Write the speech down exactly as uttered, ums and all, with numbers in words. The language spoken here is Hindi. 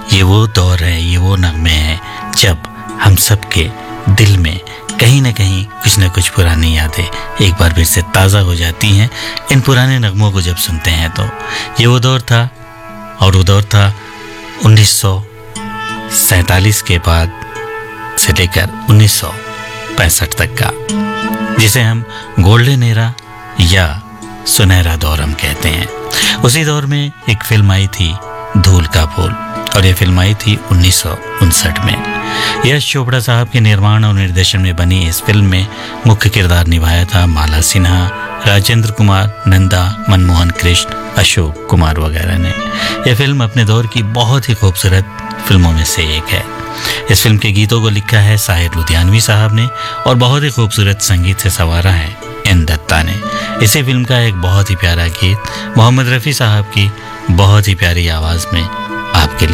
ये वो दौर है, ये वो नगमे हैं जब हम सब के दिल में कहीं ना कहीं कुछ न कुछ पुरानी यादें एक बार फिर से ताज़ा हो जाती हैं इन पुराने नगमों को जब सुनते हैं। तो ये वो दौर था, और वो दौर था उन्नीस सौ सैंतालीस के बाद से लेकर उन्नीस सौ पैंसठ तक का, जिसे हम गोल्डन एरा या सुनहरा दौर हम कहते हैं। उसी दौर में एक फिल्म आई थी धूल का फूल, और ये फिल्म आई थी उन्नीस सौ उनसठ में। यश चोपड़ा साहब के निर्माण और निर्देशन में बनी इस फिल्म में मुख्य किरदार निभाया था माला सिन्हा, राजेंद्र कुमार, नंदा, मनमोहन कृष्ण, अशोक कुमार वगैरह ने। यह फिल्म अपने दौर की बहुत ही खूबसूरत फिल्मों में से एक है। इस फिल्म के गीतों को लिखा है साहिर लुधियानवी साहब ने और बहुत ही खूबसूरत संगीत से संवारा है एन दत्ता ने। इसी फिल्म का एक बहुत ही प्यारा गीत मोहम्मद रफ़ी साहब की बहुत ही प्यारी आवाज़ में आपके लिए